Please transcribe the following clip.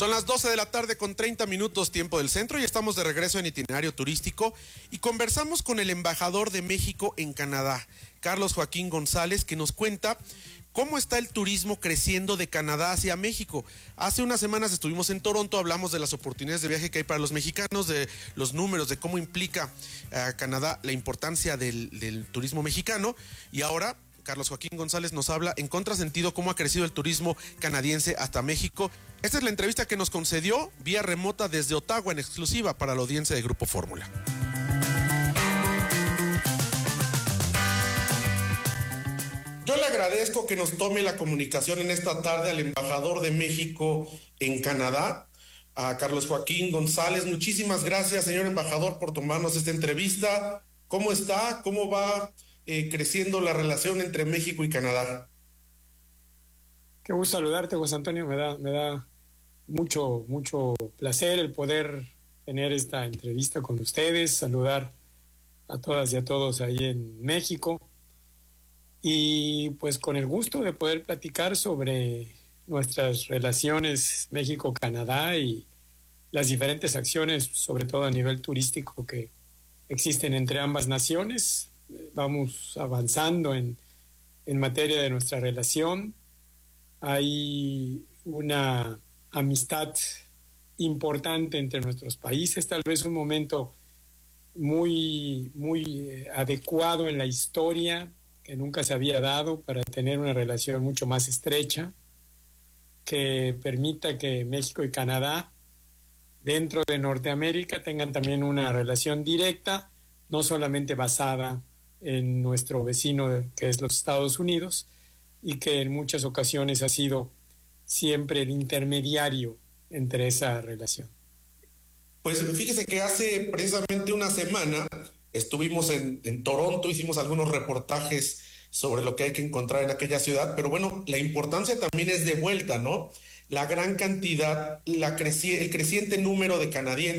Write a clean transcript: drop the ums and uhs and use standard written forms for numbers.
Son las 12 de la tarde con 30 minutos tiempo del centro y estamos de regreso en Itinerario Turístico y conversamos con el embajador de México en Canadá, Carlos Joaquín González, que nos cuenta cómo está el turismo creciendo de Canadá hacia México. Hace unas semanas estuvimos en Toronto, hablamos de las oportunidades de viaje que hay para los mexicanos, de los números, de cómo implica a Canadá la importancia del turismo mexicano, y ahora Carlos Joaquín González nos habla en contrasentido cómo ha crecido el turismo canadiense hasta México. Esta es la entrevista que nos concedió vía remota desde Ottawa en exclusiva para la audiencia de Grupo Fórmula. Yo le agradezco que nos tome la comunicación en esta tarde al embajador de México en Canadá, a Carlos Joaquín González. Muchísimas gracias, señor embajador, por tomarnos esta entrevista. ¿Cómo está? ¿Cómo va creciendo la relación entre México y Canadá? Qué gusto saludarte, José Antonio. Me da mucho placer el poder tener esta entrevista con ustedes, saludar a todas y a todos ahí en México, y pues con el gusto de poder platicar sobre nuestras relaciones México-Canadá y las diferentes acciones, sobre todo a nivel turístico, que existen entre ambas naciones. Vamos avanzando en materia de nuestra relación. Hay una amistad importante entre nuestros países, tal vez un momento muy adecuado en la historia, que nunca se había dado para tener una relación mucho más estrecha, que permita que México y Canadá, dentro de Norteamérica, tengan también una relación directa, no solamente basada en nuestro vecino, que es los Estados Unidos, y que en muchas ocasiones ha sido siempre el intermediario entre esa relación. Pues fíjese que hace precisamente una semana estuvimos en Toronto, hicimos algunos reportajes sobre lo que hay que encontrar en aquella ciudad, pero bueno, la importancia también es de vuelta, ¿no? La gran cantidad, el creciente número de canadienses